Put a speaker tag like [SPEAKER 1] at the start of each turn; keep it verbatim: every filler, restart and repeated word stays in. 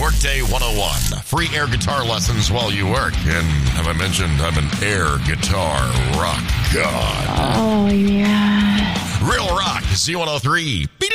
[SPEAKER 1] Workday one oh one. Free air guitar lessons while you work. And have I mentioned I'm an air guitar rock god?
[SPEAKER 2] Oh, yeah.
[SPEAKER 1] Real Rock, Z one oh three.